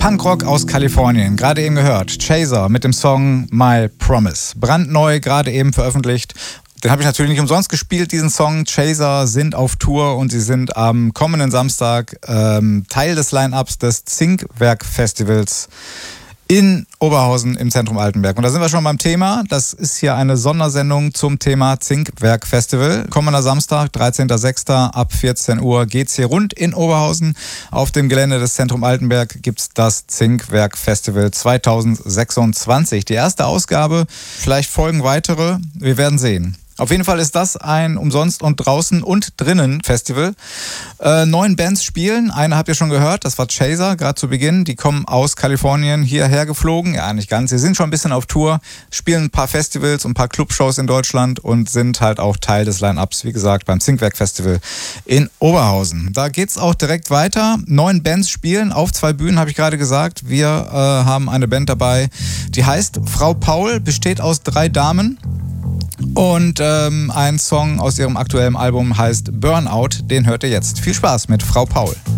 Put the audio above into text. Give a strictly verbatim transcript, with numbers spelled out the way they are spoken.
Punkrock aus Kalifornien, gerade eben gehört. Chaser mit dem Song My Promise. Brandneu, gerade eben veröffentlicht. Den habe ich natürlich nicht umsonst gespielt, diesen Song. Chaser sind auf Tour und sie sind am kommenden Samstag ähm, Teil des Line-Ups des Zinkwerk-Festivals in Oberhausen im Zentrum Altenberg. Und da sind wir schon beim Thema. Das ist hier eine Sondersendung zum Thema Zinkwerk-Festival. Kommender Samstag, dreizehnter sechster ab vierzehn Uhr geht's hier rund in Oberhausen. Auf dem Gelände des Zentrum Altenberg gibt's das Zinkwerk-Festival zweitausendsechsundzwanzig. Die erste Ausgabe, vielleicht folgen weitere. Wir werden sehen. Auf jeden Fall ist das ein umsonst und draußen und drinnen Festival. Äh, neun Bands spielen. Eine habt ihr schon gehört, das war Chaser, gerade zu Beginn. Die kommen aus Kalifornien hierher geflogen. Ja, nicht ganz. Sie sind schon ein bisschen auf Tour, spielen ein paar Festivals und ein paar Clubshows in Deutschland und sind halt auch Teil des Line-Ups, wie gesagt, beim Zinkwerk Festival in Oberhausen. Da geht's auch direkt weiter. Neun Bands spielen auf zwei Bühnen, habe ich gerade gesagt. Wir äh, haben eine Band dabei, die heißt Frau Paul, besteht aus drei Damen. Und ähm, ein Song aus ihrem aktuellen Album heißt Burnout, den hört ihr jetzt. Viel Spaß mit Frau Paul.